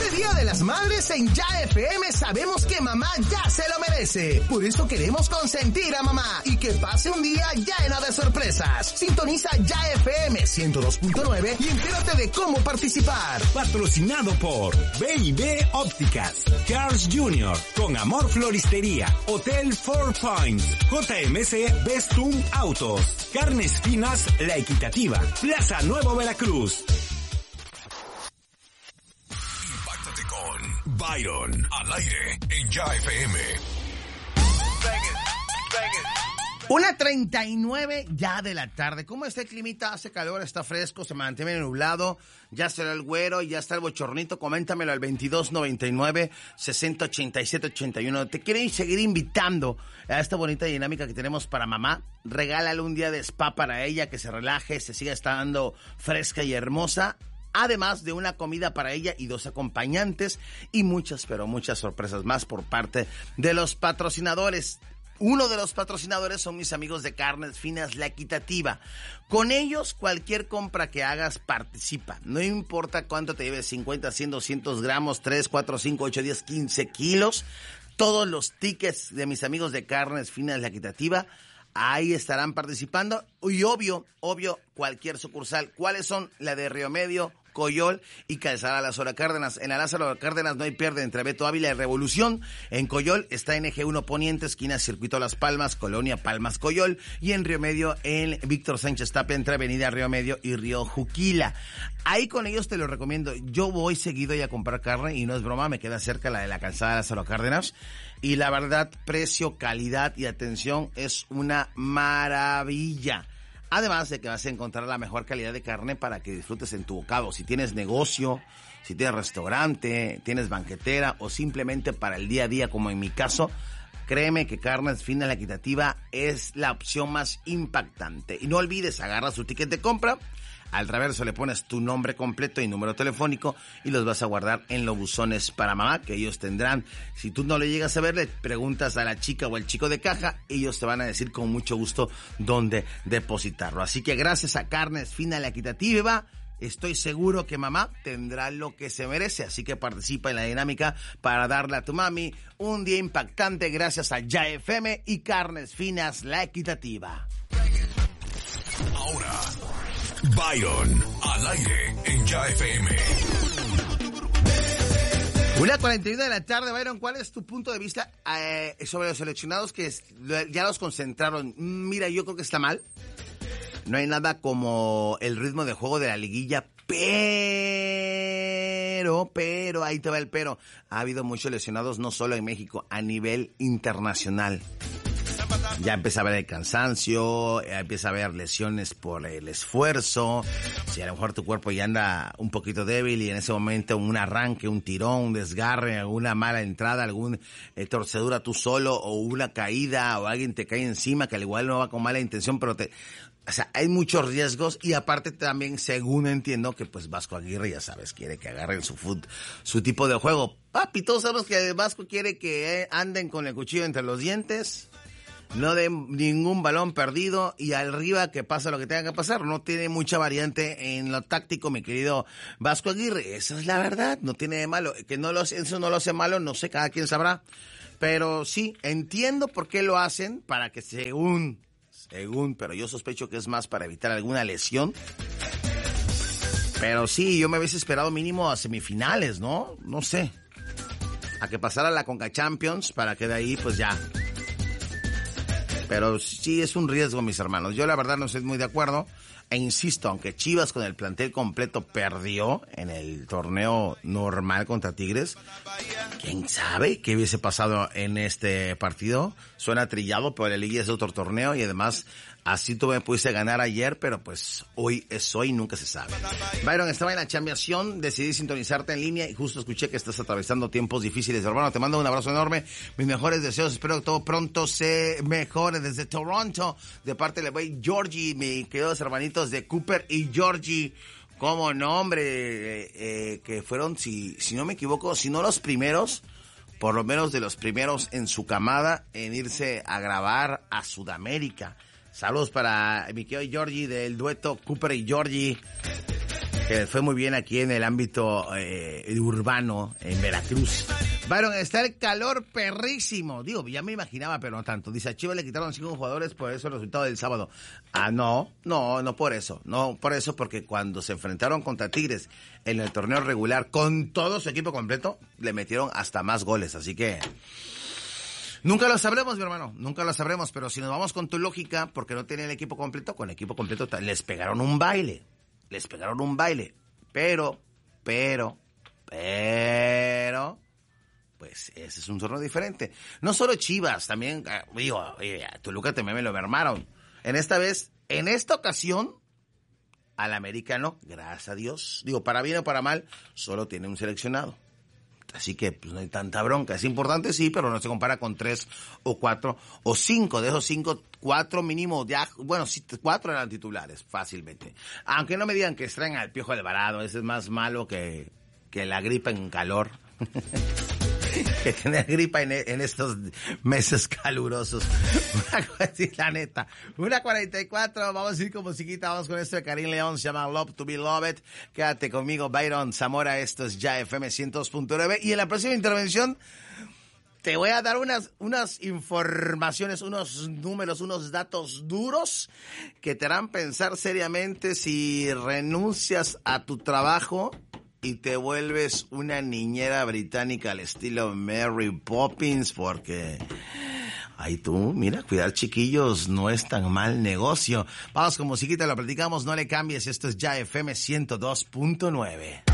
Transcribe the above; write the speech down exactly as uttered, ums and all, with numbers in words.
Este Día de las Madres en Ya F M sabemos que mamá ya se lo merece. Por eso queremos consentir a mamá y que pase un día lleno de sorpresas. Sintoniza Ya F M ciento dos punto nueve y entérate de cómo participar. Patrocinado por B y B Ópticas, Carl's junior, Con Amor Floristería, Hotel Four Points, J M C Bestum Autos, Carnes Finas La Equitativa, Plaza Nuevo Veracruz. Impáctate con Byron al aire en Ya F M. Una treinta y nueve ya de la tarde. ¿Cómo está el climita? Hace calor, está fresco, se mantiene nublado. Ya será el güero, ya está el bochornito. Coméntamelo al veintidós noventa y nueve, sesenta ochenta y siete ochenta y uno. Te quiero seguir invitando a esta bonita dinámica que tenemos para mamá. Regálale un día de spa para ella, que se relaje, se siga estando fresca y hermosa. Además de una comida para ella y dos acompañantes y muchas, pero muchas sorpresas más por parte de los patrocinadores. Uno de los patrocinadores son mis amigos de Carnes Finas La Equitativa. Con ellos, cualquier compra que hagas participa. No importa cuánto te lleves, cincuenta, cien, doscientos gramos, tres, cuatro, cinco, ocho, diez, quince kilos. Todos los tickets de mis amigos de Carnes Finas La Equitativa, ahí estarán participando. Y obvio, obvio, cualquier sucursal. ¿Cuáles son? La de Río Medio, Coyol y Calzada Lázaro Cárdenas. En la Lázaro Cárdenas no hay pierde entre Beto Ávila y Revolución. En Coyol está en Eje uno Poniente, esquina Circuito Las Palmas, Colonia Palmas Coyol. Y en Río Medio, en Víctor Sánchez Tapia, entre Avenida Río Medio y Río Juquila. Ahí con ellos te lo recomiendo. Yo voy seguido ya a comprar carne y no es broma, me queda cerca la de la Calzada Lázaro Cárdenas. Y la verdad, precio, calidad y atención es una maravilla. Además de que vas a encontrar la mejor calidad de carne para que disfrutes en tu bocado. Si tienes negocio, si tienes restaurante, tienes banquetera o simplemente para el día a día, como en mi caso, créeme que Carnes Finas La Equitativa es la opción más impactante. Y no olvides, agarra su ticket de compra. Al reverso le pones tu nombre completo y número telefónico y los vas a guardar en los buzones para mamá que ellos tendrán. Si tú no le llegas a ver, le preguntas a la chica o al chico de caja, ellos te van a decir con mucho gusto dónde depositarlo. Así que gracias a Carnes Finas La Equitativa, estoy seguro que mamá tendrá lo que se merece. Así que participa en la dinámica para darle a tu mami un día impactante gracias a Ya F M y Carnes Finas La Equitativa. Ahora, Byron al aire en Ya F M. Una cuarenta y una de la tarde, Byron, ¿cuál es tu punto de vista eh, sobre los seleccionados que es, ya los concentraron? Mira, yo creo que está mal. No hay nada como el ritmo de juego de la liguilla, pero, pero, ahí te va el pero. Ha habido muchos lesionados, no solo en México, a nivel internacional. Ya empieza a haber el cansancio, ya empieza a haber lesiones por el esfuerzo. Si a lo mejor tu cuerpo ya anda un poquito débil y en ese momento un arranque, un tirón, un desgarre, alguna mala entrada, alguna eh, torcedura tú solo o una caída o alguien te cae encima que al igual no va con mala intención, pero te... O sea, hay muchos riesgos y aparte también, según entiendo, que pues Vasco Aguirre, ya sabes, quiere que agarren su foot, su tipo de juego. Papi, todos sabemos que Vasco quiere que anden con el cuchillo entre los dientes. No de ningún balón perdido y arriba que pasa lo que tenga que pasar. No tiene mucha variante en lo táctico, mi querido Vasco Aguirre. Esa es la verdad, no tiene de malo. Que no lo, eso no lo hace malo, no sé, cada quien sabrá. Pero sí, entiendo por qué lo hacen, para que según, según, pero yo sospecho que es más para evitar alguna lesión. Pero sí, yo me hubiese esperado mínimo a semifinales, ¿no? No sé. A que pasara la Conca Champions para que de ahí pues ya... Pero sí es un riesgo, mis hermanos. Yo la verdad no estoy muy de acuerdo. E insisto, aunque Chivas con el plantel completo perdió en el torneo normal contra Tigres, ¿quién sabe qué hubiese pasado en este partido? Suena trillado, pero la Liga es otro torneo y además así tú me pudiste ganar ayer, pero pues hoy es hoy, nunca se sabe. Byron, estaba en la chambeación, decidí sintonizarte en línea y justo escuché que estás atravesando tiempos difíciles, hermano. Te mando un abrazo enorme, mis mejores deseos, espero que todo pronto se mejore desde Toronto, de parte de güey Georgie, mis queridos hermanitos de Cooper y Georgie. Como no, hombre, eh, eh, que fueron, si, si no me equivoco, si no los primeros, por lo menos de los primeros en su camada en irse a grabar a Sudamérica. Saludos para mi querido Georgie del dueto Cooper y Georgie, que fue muy bien aquí en el ámbito eh, urbano, en Veracruz. Byron, está el calor perrísimo. Digo, ya me imaginaba, pero no tanto. Dice, a Chivas le quitaron cinco jugadores, por eso el resultado del sábado. Ah, no, no, no por eso. No por eso, porque cuando se enfrentaron contra Tigres en el torneo regular, con todo su equipo completo, le metieron hasta más goles. Así que nunca lo sabremos, mi hermano. Nunca lo sabremos. Pero si nos vamos con tu lógica, porque no tienen el equipo completo, con el equipo completo les pegaron un baile. Les pegaron un baile. Pero, pero, pero... pues ese es un torneo diferente. No solo Chivas, también, digo, eh, Toluca también me lo mermaron. En esta vez, en esta ocasión, al americano, gracias a Dios, digo, para bien o para mal, solo tiene un seleccionado. Así que pues, no hay tanta bronca. Es importante, sí, pero no se compara con tres o cuatro o cinco. De esos cinco, cuatro mínimo, ya, bueno, sí, cuatro eran titulares, fácilmente. Aunque no me digan que extraen al Piojo Alvarado, ese es más malo que, que la gripa en calor. Que tener gripa en, en estos meses calurosos. Una, sí, la neta. Una cuarenta y cuatro, vamos a ir con musiquita, vamos con esto de Karim León, se llama Love to be Loved. Quédate conmigo, Byron Zamora, esto es Ya F M ciento dos punto nueve. Y en la próxima intervención te voy a dar unas, unas informaciones, unos números, unos datos duros que te harán pensar seriamente si renuncias a tu trabajo y te vuelves una niñera británica al estilo Mary Poppins, porque, ay tú, mira, cuidar chiquillos no es tan mal negocio. Vamos con musiquita, lo platicamos, no le cambies, esto es Ya F M ciento dos punto nueve.